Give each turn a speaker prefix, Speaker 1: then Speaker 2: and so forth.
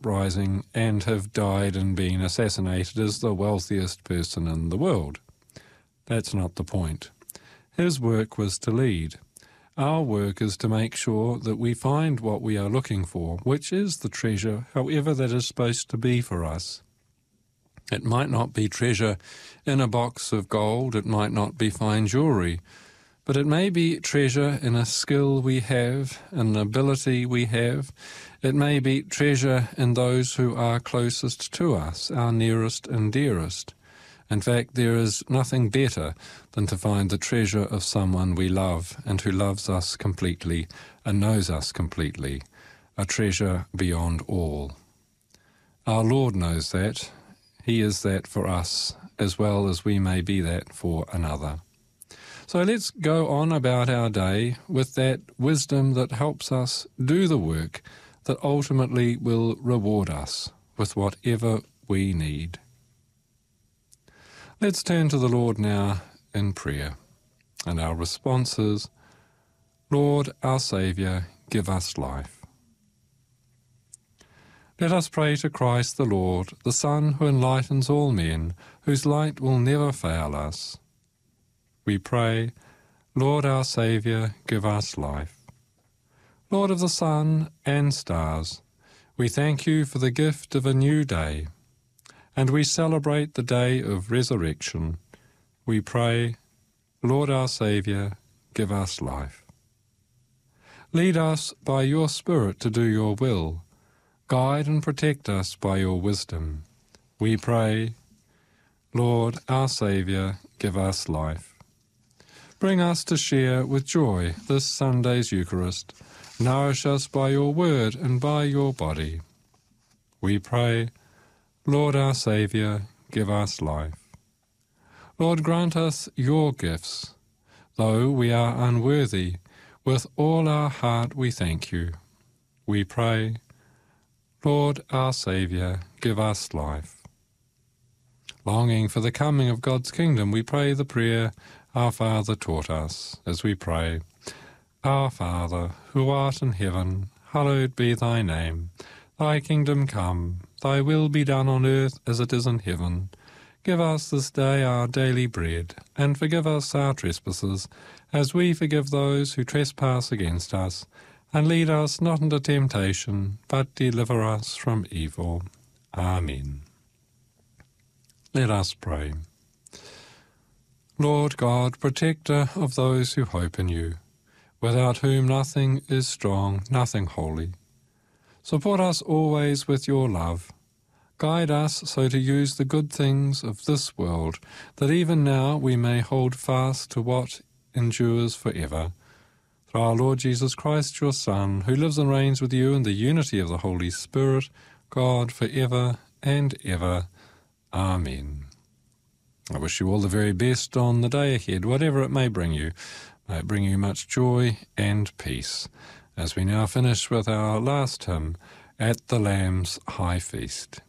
Speaker 1: uprising and have died and been assassinated as the wealthiest person in the world. That's not the point. His work was to lead. Our work is to make sure that we find what we are looking for, which is the treasure, however that is supposed to be for us. It might not be treasure in a box of gold, it might not be fine jewelry, but it may be treasure in a skill we have, an ability we have. It may be treasure in those who are closest to us, our nearest and dearest. In fact, there is nothing better than to find the treasure of someone we love and who loves us completely and knows us completely, a treasure beyond all. Our Lord knows that. He is that for us, as well as we may be that for another. So let's go on about our day with that wisdom that helps us do the work that ultimately will reward us with whatever we need. Let's turn to the Lord now in prayer. And our response is, Lord, our Saviour, give us life. Let us pray to Christ the Lord, the Son who enlightens all men, whose light will never fail us. We pray, Lord, our Saviour, give us life. Lord of the sun and stars, we thank you for the gift of a new day, and we celebrate the day of resurrection. We pray, Lord, our Saviour, give us life. Lead us by your Spirit to do your will. Guide and protect us by your wisdom. We pray, Lord, our Saviour, give us life. Bring us to share with joy this Sunday's Eucharist. Nourish us by your word and by your body. We pray, Lord, our Saviour, give us life. Lord, grant us your gifts. Though we are unworthy, with all our heart we thank you. We pray, Lord, our Saviour, give us life. Longing for the coming of God's kingdom, we pray the prayer our Father taught us as we pray, Our Father, who art in heaven, hallowed be thy name. Thy kingdom come, thy will be done on earth as it is in heaven. Give us this day our daily bread, and forgive us our trespasses, as we forgive those who trespass against us. And lead us not into temptation, but deliver us from evil. Amen. Let us pray. Lord God, protector of those who hope in you, without whom nothing is strong, nothing holy. Support us always with your love. Guide us so to use the good things of this world, that even now we may hold fast to what endures forever. Through our Lord Jesus Christ, your Son, who lives and reigns with you in the unity of the Holy Spirit, God, for ever and ever. Amen. I wish you all the very best on the day ahead, whatever it may bring you. May it bring you much joy and peace, as we now finish with our last hymn, At the Lamb's High Feast.